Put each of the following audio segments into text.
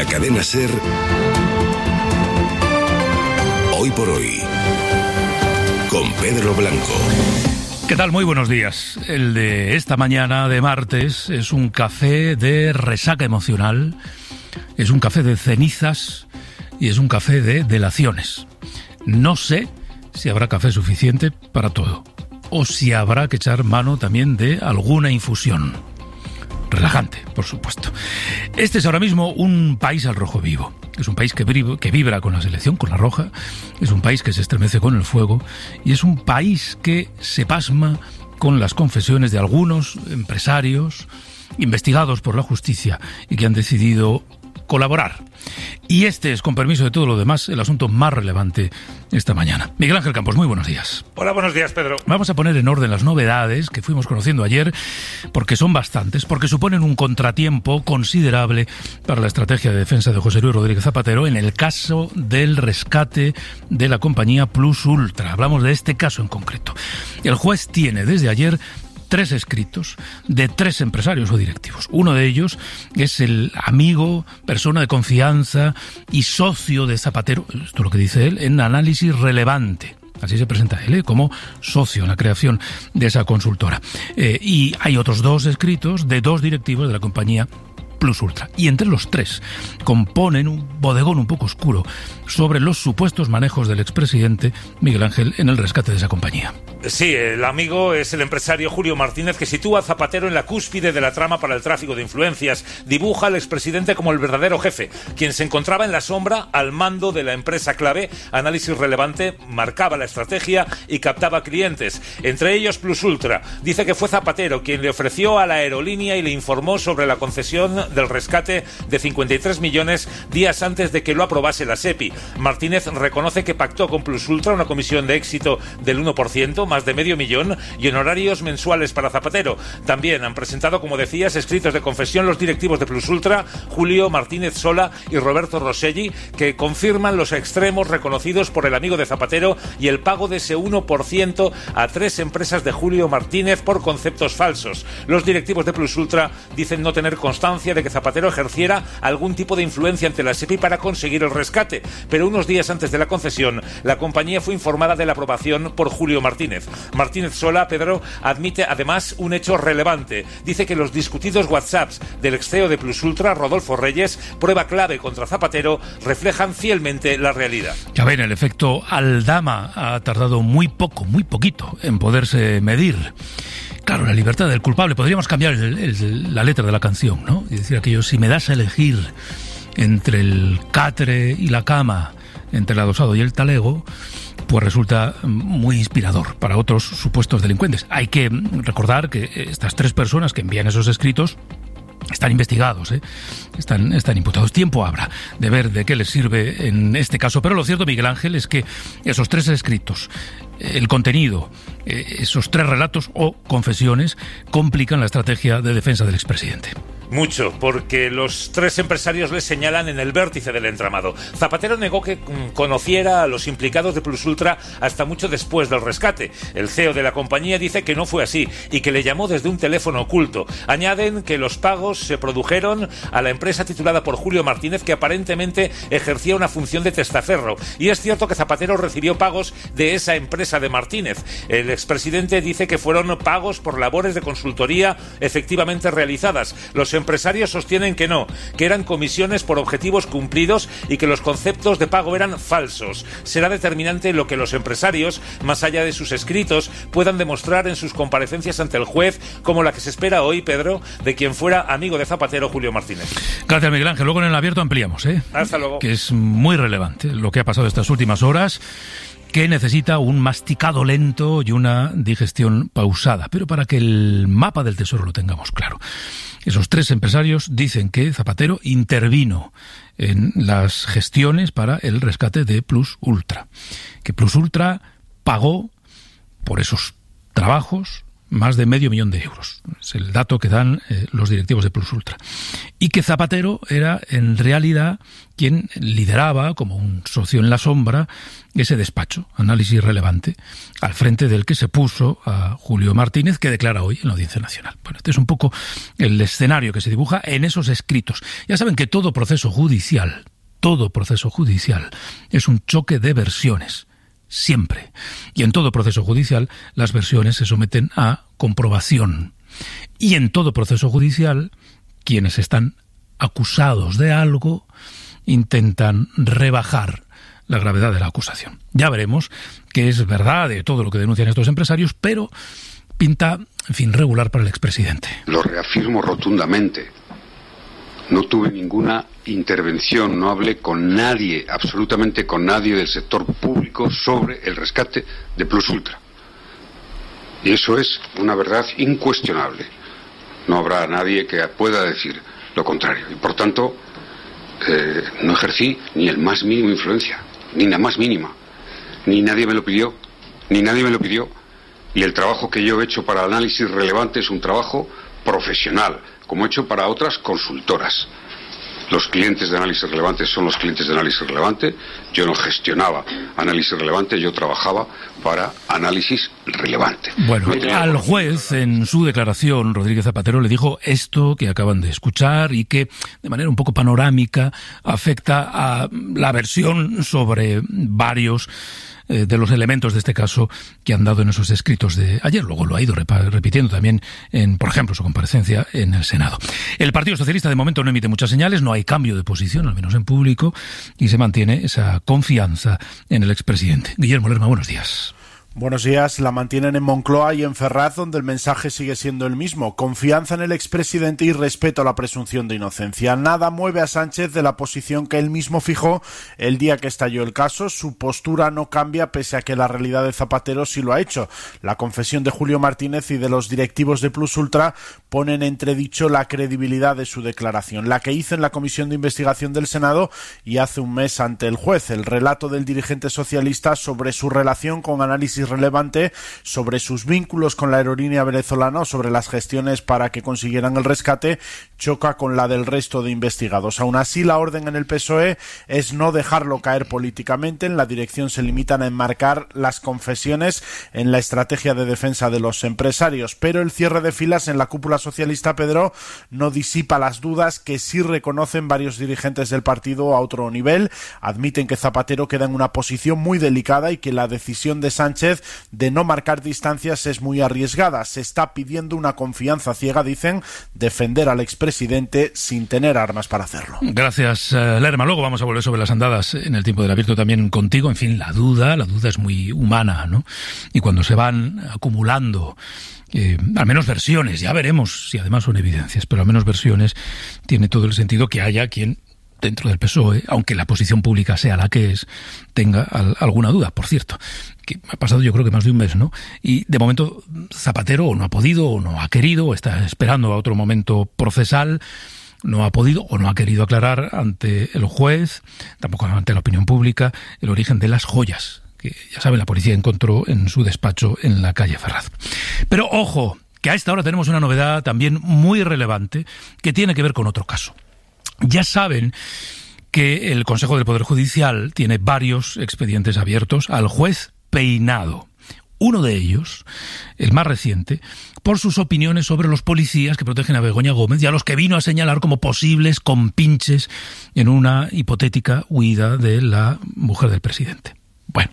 cadena SER, Hoy por Hoy, con Pedro Blanco. ¿Qué tal? Muy buenos días. El de esta mañana de martes es un café de resaca emocional, es un café de cenizas y es un café de delaciones. No sé si habrá café suficiente para todo, o si habrá que echar mano también de alguna infusión. Relajante, por supuesto. Este es ahora mismo un país al rojo vivo. Es un país que vibra con la selección, con la roja. Es un país que se estremece con el fuego. Y es un país que se pasma con las confesiones de algunos empresarios investigados por la justicia y que han decidido colaborar. Y este es, con permiso de todo lo demás, el asunto más relevante esta mañana. Miguel Ángel Campos, muy buenos días. Hola, buenos días, Pedro. Vamos a poner en orden las novedades que fuimos conociendo ayer, porque son bastantes, porque suponen un contratiempo considerable para la estrategia de defensa de José Luis Rodríguez Zapatero en el caso del rescate de la compañía Plus Ultra. Hablamos de este caso en concreto. El juez tiene desde ayer 3 escritos de 3 empresarios o directivos. Uno de ellos es el amigo, persona de confianza y socio de Zapatero, esto es lo que dice él, en Análisis Relevante. Así se presenta él, como socio en la creación de esa consultora. Y hay otros 2 escritos de 2 directivos de la compañía Plus Ultra. Y entre los 3 componen un bodegón un poco oscuro sobre los supuestos manejos del expresidente Miguel Ángel en el rescate de esa compañía. Sí, el amigo es el empresario Julio Martínez, que sitúa a Zapatero en la cúspide de la trama para el tráfico de influencias. Dibuja al expresidente como el verdadero jefe, quien se encontraba en la sombra al mando de la empresa clave. Análisis Relevante marcaba la estrategia y captaba clientes, entre ellos Plus Ultra. Dice que fue Zapatero quien le ofreció a la aerolínea y le informó sobre la concesión del rescate de 53 millones días antes de que lo aprobase la SEPI. Martínez reconoce que pactó con Plus Ultra una comisión de éxito del 1%, más de $500,000, y honorarios mensuales para Zapatero. También han presentado, como decías, escritos de confesión los directivos de Plus Ultra, Julio Martínez Sola y Roberto Rosselli, que confirman los extremos reconocidos por el amigo de Zapatero y el pago de ese 1% a 3 empresas de Julio Martínez por conceptos falsos. Los directivos de Plus Ultra dicen no tener constancia de que Zapatero ejerciera algún tipo de influencia ante la SEPI para conseguir el rescate, pero unos días antes de la concesión, la compañía fue informada de la aprobación por Julio Martínez. Martínez Sola, Pedro, admite además un hecho relevante. Dice que los discutidos WhatsApps del ex CEO de Plus Ultra, Rodolfo Reyes, prueba clave contra Zapatero, reflejan fielmente la realidad. Ya ven, el efecto Aldama ha tardado muy poquito en poderse medir. Claro, la libertad del culpable. Podríamos cambiar la letra de la canción, ¿no? Y decir aquello: si me das a elegir entre el catre y la cama, entre el adosado y el talego, pues resulta muy inspirador para otros supuestos delincuentes. Hay que recordar que estas 3 personas que envían esos escritos están investigados, están imputados. Tiempo habrá de ver de qué les sirve en este caso. Pero lo cierto, Miguel Ángel, es que esos 3 escritos, el contenido, esos 3 relatos o confesiones complican la estrategia de defensa del expresidente. Mucho, porque los 3 empresarios le señalan en el vértice del entramado. Zapatero negó que conociera a los implicados de Plus Ultra hasta mucho después del rescate. El CEO de la compañía dice que no fue así y que le llamó desde un teléfono oculto. Añaden que los pagos se produjeron a la empresa titulada por Julio Martínez, que aparentemente ejercía una función de testaferro. Y es cierto que Zapatero recibió pagos de esa empresa de Martínez. El expresidente dice que fueron pagos por labores de consultoría efectivamente realizadas. Los empresarios sostienen que no, que eran comisiones por objetivos cumplidos y que los conceptos de pago eran falsos. Será determinante lo que los empresarios, más allá de sus escritos, puedan demostrar en sus comparecencias ante el juez, como la que se espera hoy, Pedro, de quien fuera amigo de Zapatero, Julio Martínez. Gracias, Miguel Ángel. Luego en el abierto ampliamos, Hasta luego. Que es muy relevante lo que ha pasado estas últimas horas, que necesita un masticado lento y una digestión pausada, pero para que el mapa del tesoro lo tengamos claro. Esos 3 empresarios dicen que Zapatero intervino en las gestiones para el rescate de Plus Ultra, que Plus Ultra pagó por esos trabajos más de $500,000 euros. Es el dato que dan los directivos de Plus Ultra. Y que Zapatero era, en realidad, quien lideraba, como un socio en la sombra, ese despacho, Análisis Relevante, al frente del que se puso a Julio Martínez, que declara hoy en la Audiencia Nacional. Bueno, este es un poco el escenario que se dibuja en esos escritos. Ya saben que todo proceso judicial es un choque de versiones. Siempre. Y en todo proceso judicial las versiones se someten a comprobación. Y en todo proceso judicial quienes están acusados de algo intentan rebajar la gravedad de la acusación. Ya veremos que es verdad de todo lo que denuncian estos empresarios, pero pinta, en fin, regular para el expresidente. Lo reafirmo rotundamente. No tuve ninguna intervención, no hablé con nadie, absolutamente con nadie del sector público sobre el rescate de Plus Ultra. Y eso es una verdad incuestionable. No habrá nadie que pueda decir lo contrario. Y por tanto, no ejercí ni el más mínimo influencia, ni la más mínima. Ni nadie me lo pidió, Y el trabajo que yo he hecho para Análisis Relevante es un trabajo profesional, como he hecho para otras consultoras. Los clientes de Análisis Relevante son los clientes de Análisis Relevante. Yo no gestionaba Análisis Relevante, yo trabajaba para Análisis Relevante. Bueno, al juez, en su declaración, Rodríguez Zapatero le dijo esto que acaban de escuchar y que, de manera un poco panorámica, afecta a la versión sobre varios de los elementos de este caso que han dado en esos escritos de ayer. Luego lo ha ido repitiendo también en, por ejemplo, su comparecencia en el Senado. El Partido Socialista de momento no emite muchas señales, no hay cambio de posición, al menos en público, y se mantiene esa confianza en el expresidente. Guillermo Lerma, buenos días. Buenos días. La mantienen en Moncloa y en Ferraz, donde el mensaje sigue siendo el mismo. Confianza en el expresidente y respeto a la presunción de inocencia. Nada mueve a Sánchez de la posición que él mismo fijó el día que estalló el caso. Su postura no cambia pese a que la realidad de Zapatero sí lo ha hecho. La confesión de Julio Martínez y de los directivos de Plus Ultra ponen en entredicho la credibilidad de su declaración. La que hizo en la Comisión de Investigación del Senado y hace un mes ante el juez. El relato del dirigente socialista sobre su relación con Análisis Relevante, sobre sus vínculos con la aerolínea venezolana o sobre las gestiones para que consiguieran el rescate, choca con la del resto de investigados. Aún así, la orden en el PSOE es no dejarlo caer políticamente. En la dirección se limitan a enmarcar las confesiones en la estrategia de defensa de los empresarios, pero el cierre de filas en la cúpula socialista, Pedro, no disipa las dudas que sí reconocen varios dirigentes del partido a otro nivel. Admiten que Zapatero queda en una posición muy delicada y que la decisión de Sánchez de no marcar distancias es muy arriesgada. Se está pidiendo una confianza ciega, dicen, defender al expresidente sin tener armas para hacerlo. Gracias, Lerma. Luego vamos a volver sobre las andadas en el tiempo del abierto también contigo. En fin, la duda es muy humana, ¿no? Y cuando se van acumulando al menos versiones, ya veremos si además son evidencias, pero al menos versiones, tiene todo el sentido que haya quien dentro del PSOE, aunque la posición pública sea la que es, tenga alguna duda. Por cierto, que ha pasado yo creo que más de un mes, ¿no? Y de momento Zapatero o no ha podido o no ha querido, o está esperando a otro momento procesal, no ha podido o no ha querido aclarar ante el juez, tampoco ante la opinión pública, el origen de las joyas que, ya saben, la policía encontró en su despacho en la calle Ferraz. Pero ojo, que a esta hora tenemos una novedad también muy relevante que tiene que ver con otro caso. Ya saben que el Consejo del Poder Judicial tiene varios expedientes abiertos al juez Peinado. Uno de ellos, el más reciente, por sus opiniones sobre los policías que protegen a Begoña Gómez y a los que vino a señalar como posibles compinches en una hipotética huida de la mujer del presidente. Bueno,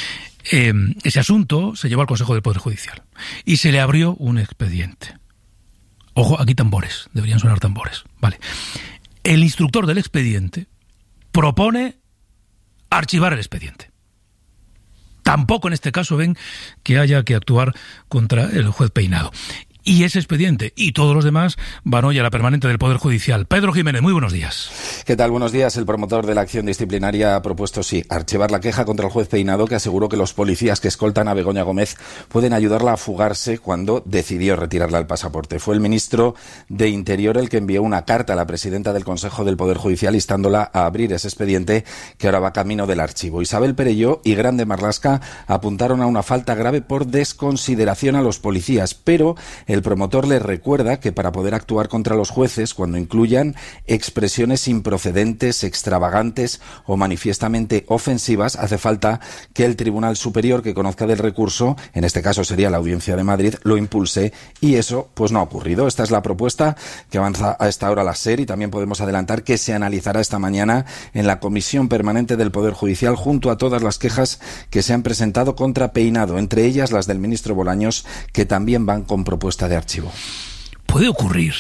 ese asunto se llevó al Consejo del Poder Judicial y se le abrió un expediente. Ojo, aquí tambores, deberían sonar tambores, vale. El instructor del expediente propone archivar el expediente. Tampoco en este caso ven que haya que actuar contra el juez Peinado. Y ese expediente y todos los demás van hoy a la permanente del Poder Judicial. Pedro Jiménez, muy buenos días. ¿Qué tal? Buenos días. El promotor de la acción disciplinaria ha propuesto, archivar la queja contra el juez Peinado, que aseguró que los policías que escoltan a Begoña Gómez pueden ayudarla a fugarse cuando decidió retirarle el pasaporte. Fue el ministro de Interior el que envió una carta a la presidenta del Consejo del Poder Judicial instándola a abrir ese expediente que ahora va camino del archivo. Isabel Perelló y Grande Marlaska apuntaron a una falta grave por desconsideración a los policías, pero el promotor les recuerda que para poder actuar contra los jueces, cuando incluyan expresiones improcedentes, extravagantes o manifiestamente ofensivas, hace falta que el Tribunal Superior que conozca del recurso, en este caso sería la Audiencia de Madrid, lo impulse, y eso pues no ha ocurrido. Esta es la propuesta que avanza a esta hora la SER, y también podemos adelantar que se analizará esta mañana en la Comisión Permanente del Poder Judicial junto a todas las quejas que se han presentado contra Peinado, entre ellas las del ministro Bolaños, que también van con propuesta de archivo. Puede ocurrir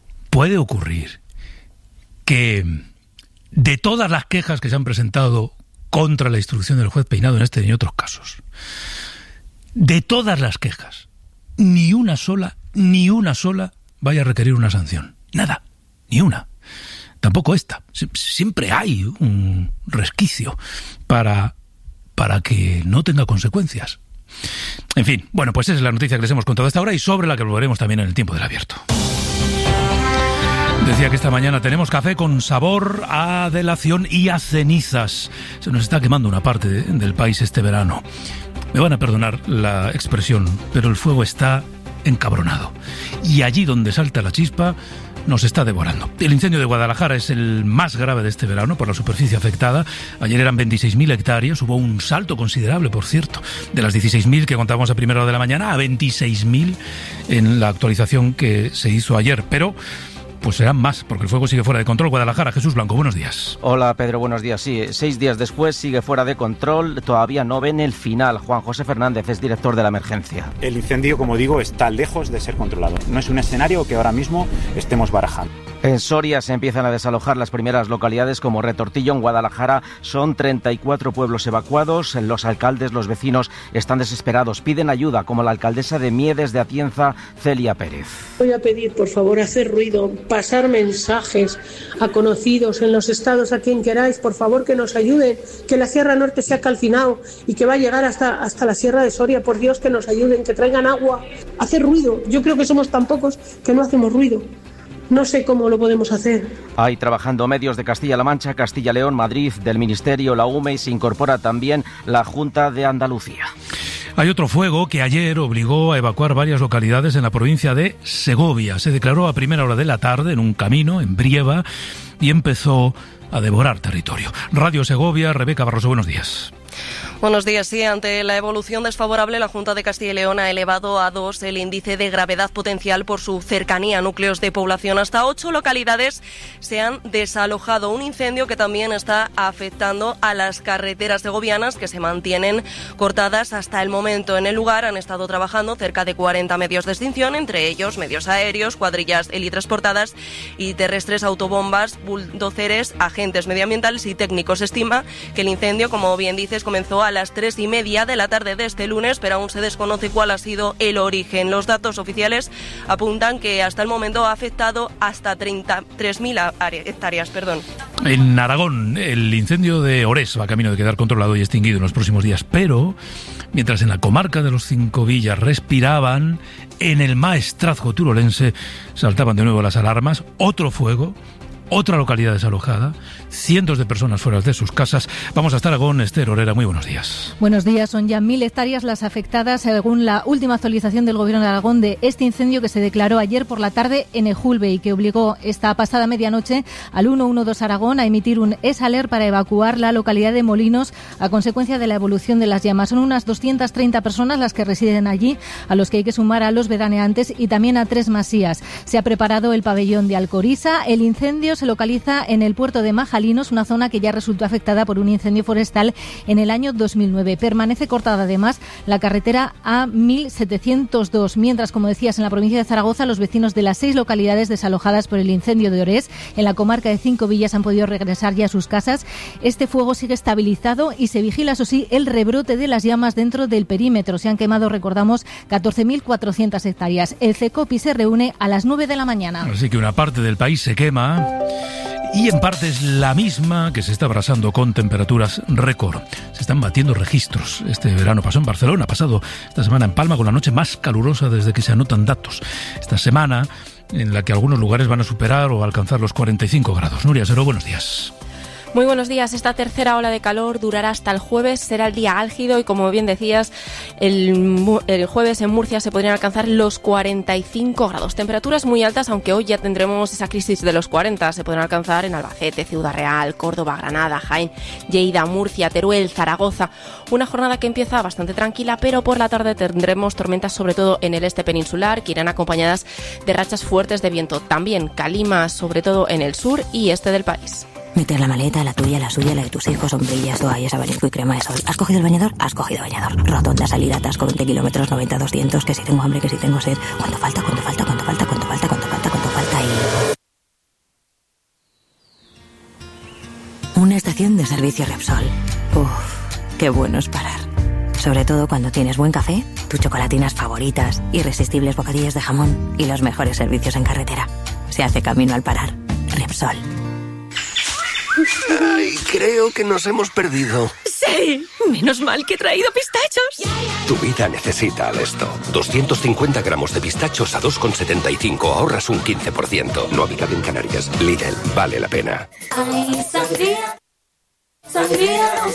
que de todas las quejas que se han presentado contra la instrucción del juez Peinado en este y en otros casos, de todas las quejas, ni una sola vaya a requerir una sanción. Nada, ni una. Tampoco esta. Siempre hay un resquicio para que no tenga consecuencias. En fin, bueno, pues esa es la noticia que les hemos contado hasta ahora y sobre la que volveremos también en el tiempo del abierto. Decía que esta mañana tenemos café con sabor a delación y a cenizas. Se nos está quemando una parte del país este verano. Me van a perdonar la expresión, pero el fuego está encabronado. Y allí donde salta la chispa, nos está devorando. El incendio de Guadalajara es el más grave de este verano por la superficie afectada. Ayer eran 26.000 hectáreas, hubo un salto considerable, por cierto, de las 16.000 que contábamos a primera hora de la mañana a 26.000 en la actualización que se hizo ayer. Pero pues serán más, porque el fuego sigue fuera de control. Guadalajara, Jesús Blanco, buenos días. Hola Pedro, buenos días. Sí, 6 días después sigue fuera de control, todavía no ven el final. Juan José Fernández es director de la emergencia. El incendio, como digo, está lejos de ser controlado. No es un escenario que ahora mismo estemos barajando. En Soria se empiezan a desalojar las primeras localidades como Retortillo. En Guadalajara son 34 pueblos evacuados. Los alcaldes, los vecinos están desesperados, piden ayuda, como la alcaldesa de Miedes de Atienza, Celia Pérez. Voy a pedir, por favor, hacer ruido, pasar mensajes a conocidos en los estados, a quien queráis, por favor, que nos ayuden, que la Sierra Norte se ha calcinado y que va a llegar hasta la Sierra de Soria. Por Dios, que nos ayuden, que traigan agua, hacer ruido. Yo creo que somos tan pocos que no hacemos ruido. No sé cómo lo podemos hacer. Hay trabajando medios de Castilla-La Mancha, Castilla-León, Madrid, del Ministerio, la UME, y se incorpora también la Junta de Andalucía. Hay otro fuego que ayer obligó a evacuar varias localidades en la provincia de Segovia. Se declaró a primera hora de la tarde en un camino, en Brieva, y empezó a devorar territorio. Radio Segovia, Rebeca Barroso, buenos días. Buenos días. Sí, ante la evolución desfavorable, la Junta de Castilla y León ha elevado a 2 el índice de gravedad potencial por su cercanía a núcleos de población. Hasta 8 localidades se han desalojado. Un incendio que también está afectando a las carreteras segovianas, que se mantienen cortadas hasta el momento. En el lugar han estado trabajando cerca de 40 medios de extinción, entre ellos medios aéreos, cuadrillas helitransportadas y terrestres, autobombas, buldoceres, agentes medioambientales y técnicos. Se estima que el incendio, como bien dices, comenzó a las 3:30 de la tarde de este lunes, pero aún se desconoce cuál ha sido el origen. Los datos oficiales apuntan que hasta el momento ha afectado hasta 33.000 hectáreas. En Aragón, el incendio de Orés va camino de quedar controlado y extinguido en los próximos días, pero mientras en la comarca de los Cinco Villas respiraban, en el Maestrazgo turolense saltaban de nuevo las alarmas. Otro fuego, otra localidad desalojada, cientos de personas fuera de sus casas. Vamos hasta Aragón. Esther Orera, muy buenos días. Buenos días. Son ya 1.000 hectáreas las afectadas, según la última actualización del Gobierno de Aragón, de este incendio que se declaró ayer por la tarde en Ejulbe y que obligó esta pasada medianoche al 112 Aragón a emitir un S-Alert para evacuar la localidad de Molinos a consecuencia de la evolución de las llamas. Son unas 230 personas las que residen allí, a los que hay que sumar a los veraneantes y también a 3 masías. Se ha preparado el pabellón de Alcoriza. El incendio se localiza en el puerto de Majalinos, una zona que ya resultó afectada por un incendio forestal en el año 2009. Permanece cortada además la carretera A1702, mientras, como decías, en la provincia de Zaragoza los vecinos de las 6 localidades desalojadas por el incendio de Orés, en la comarca de Cinco Villas, han podido regresar ya a sus casas. Este fuego sigue estabilizado y se vigila, eso sí, el rebrote de las llamas dentro del perímetro. Se han quemado, recordamos, 14.400 hectáreas. El CECOPI se reúne a las 9 de la mañana. Así que una parte del país se quema y en parte es la misma que se está abrasando con temperaturas récord. Se están batiendo registros. Este verano pasó en Barcelona, ha pasado esta semana en Palma con la noche más calurosa desde que se anotan datos. Esta semana en la que algunos lugares van a superar o alcanzar los 45 grados. Nuria Sero, buenos días. Muy buenos días. Esta tercera ola de calor durará hasta el jueves, será el día álgido y, como bien decías, el jueves en Murcia se podrían alcanzar los 45 grados. Temperaturas muy altas, aunque hoy ya tendremos esa crisis de los 40. Se podrán alcanzar en Albacete, Ciudad Real, Córdoba, Granada, Jaén, Lleida, Murcia, Teruel, Zaragoza. Una jornada que empieza bastante tranquila, pero por la tarde tendremos tormentas, sobre todo en el este peninsular, que irán acompañadas de rachas fuertes de viento. También calimas, sobre todo en el sur y este del país. Meter la maleta, la tuya, la suya, la de tus hijos, sombrillas, toallas, abanico y crema de sol. ¿Has cogido el bañador? Has cogido bañador. Rotonda, salida, atasco, 20 kilómetros, 90, 200, que si tengo hambre, que si tengo sed. ¿Cuánto falta? ¿Cuánto falta? ¿Cuánto falta? ¿Cuánto falta? ¿Cuánto falta? ¿Cuánto falta? Y... una estación de servicio Repsol. Uff, qué bueno es parar. Sobre todo cuando tienes buen café, tus chocolatinas favoritas, irresistibles bocadillos de jamón y los mejores servicios en carretera. Se hace camino al parar. Repsol. Ay, creo que nos hemos perdido. Sí, menos mal que he traído pistachos. Tu vida necesita Alesto. 250 gramos de pistachos a 2,75. Ahorras un 15%. No habita en Canarias. Lidl, vale la pena. Ay, sangría, sangría.